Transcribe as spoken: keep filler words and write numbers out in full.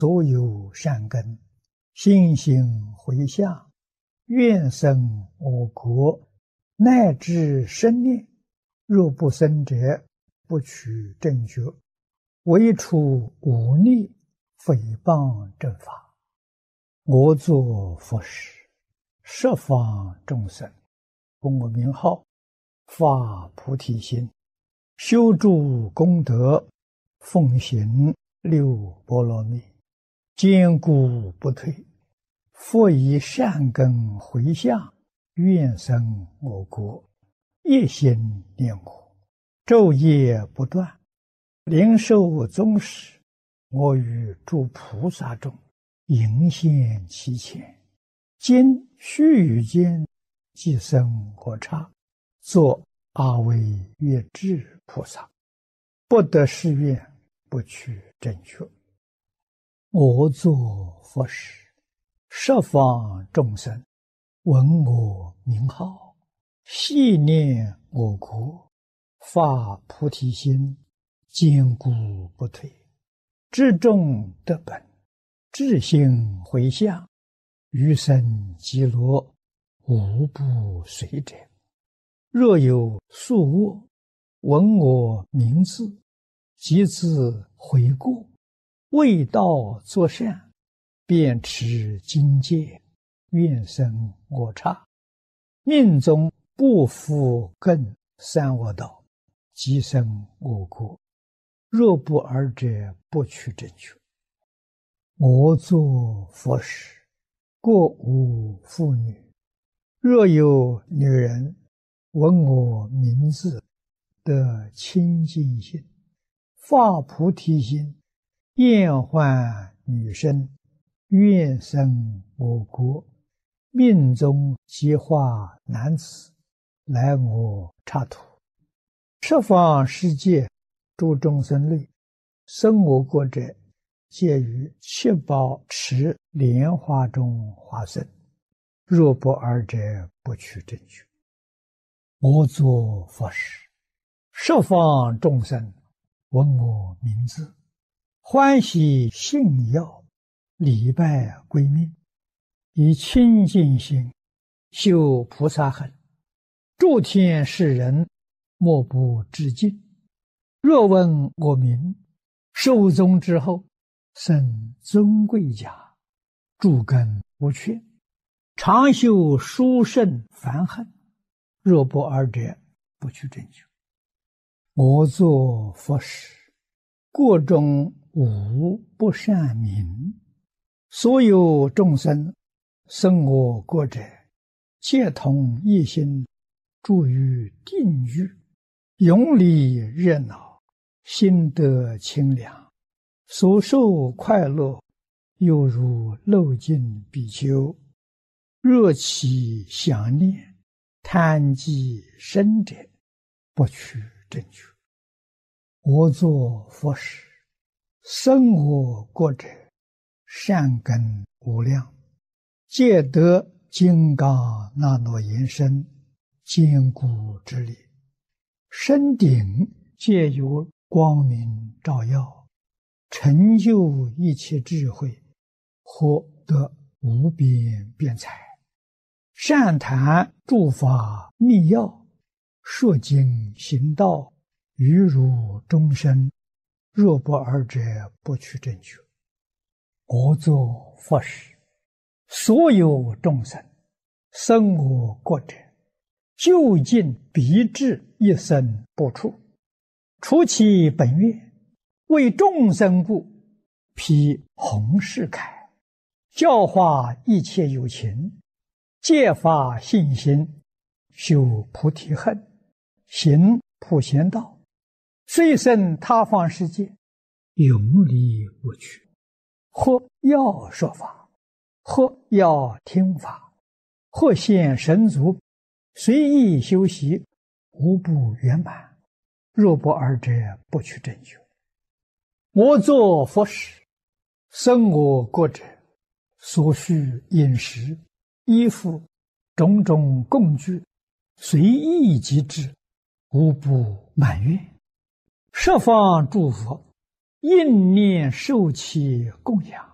所有善根，心行回向，愿生我国，乃至生念，若不生者，不取正觉，唯除忤逆诽谤正法。我作佛事，十方众生，供我名号，发菩提心，修诸功德，奉行六波罗蜜，坚固不退。复以善根回向，愿生我国，一心念我，昼夜不断，灵受宗室。我与诸菩萨中，迎现其前。今须臾间，即生我刹，作阿惟越致菩萨。不得誓愿，不取正觉。我作佛事，十方众生闻我名号，系念我国，发菩提心，坚固不退。至众得本，至心回向，余生极乐，无不随者。若有宿卧，闻我名字，即自悔过，为道作善，便持经戒，愿生我刹。命中不复更三恶道，即生我国。若不尔者，不取正觉。我作佛事，过无妇女。若有女人闻我名字，得清净心，发菩提心，厌患女身，愿生我国，命中即化男子，来我刹土。十方世界诸众生类，生我国者，皆于七宝池莲花中化身。若不尔者，不取正觉。我作佛事，十方众生闻我名字，欢喜信要，礼拜归命，以清净心修菩萨行，诸天世人莫不致敬。若闻我名，寿终之后，生尊贵家，诸根不缺，常修殊胜梵行。若不尔者，不取正觉。我作佛事，国中无不善民。所有众生生我国者，皆同一心，住于定狱，永离热闹，心得清凉，所受快乐，犹如漏尽比丘。若起想念，贪忌生者，不取正觉。我作佛事，生我国者，善根无量，皆得金刚那罗延伸，坚固之力。身顶皆有光明照耀，成就一切智慧，获得无边辩才。善谈诸法密要，说经行道，于如终身。若不尔者，不取正觉。我作佛事，所有众生生我国者，究竟必至一生不处。除其本愿，为众生故，披弘誓铠，教化一切有情，戒发信心，修菩提恨，行普贤道，虽生他方世界，永离不去。或要说法，或要听法，或现神足，随意修习，无不圆满。若不尔者，不取正觉。我作佛事，生我国者，所需饮食、衣服、种种供具，随意即至，无不满愿。十方诸佛应念受其供养，